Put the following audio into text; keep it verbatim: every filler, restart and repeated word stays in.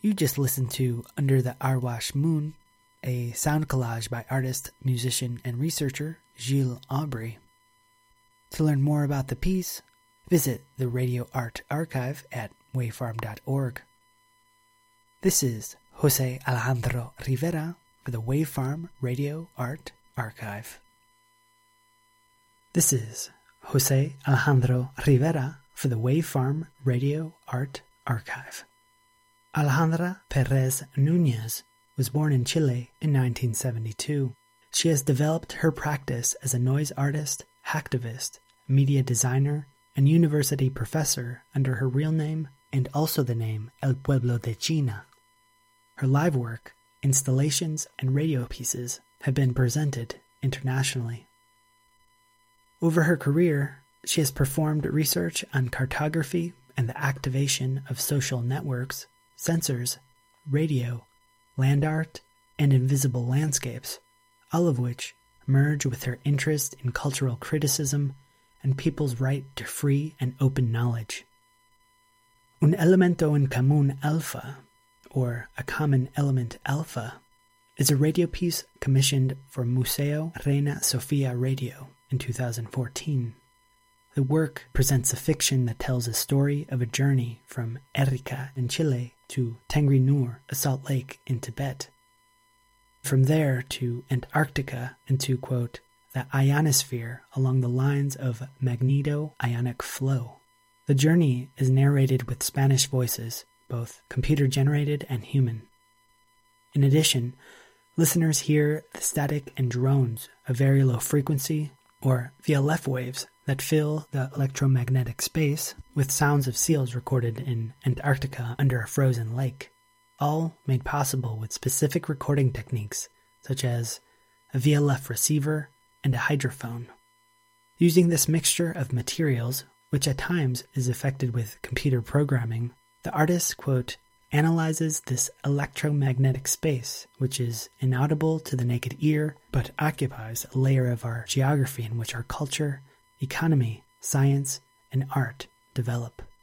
You just listened to Under the Arwash Moon, a sound collage by artist, musician, and researcher Gilles Aubry. To learn more about the piece, visit the Radio Art Archive at wavefarm dot org. This is Jose Alejandro Rivera for the Wavefarm Radio Art Archive. This is Jose Alejandro Rivera for the Wavefarm Radio Art Archive. Alejandra Perez Núñez was born in Chile in nineteen seventy-two. She has developed her practice as a noise artist, hacktivist, media designer, and university professor under her real name and also the name El Pueblo de China. Her live work, installations, and radio pieces have been presented internationally. Over her career, she has performed research on cartography and the activation of social networks, sensors, radio, land art, and invisible landscapes, all of which merge with her interest in cultural criticism and people's right to free and open knowledge. Un elemento en común alfa, or A Common Element Alpha, is a radio piece commissioned for Museo Reina Sofia Radio in two thousand fourteen. The work presents a fiction that tells a story of a journey from Arica in Chile to Tengri Nur, a salt lake in Tibet. From there to Antarctica and to, quote, the ionosphere along the lines of magneto-ionic flow. The journey is narrated with Spanish voices, both computer-generated and human. In addition, listeners hear the static and drones of very low frequency, or V L F waves, that fill the electromagnetic space with sounds of seals recorded in Antarctica under a frozen lake, all made possible with specific recording techniques such as a V L F receiver and a hydrophone. Using this mixture of materials, which at times is effected with computer programming, the artist, quote, analyzes this electromagnetic space, which is inaudible to the naked ear, but occupies a layer of our geography in which our culture, economy, science, and art develop.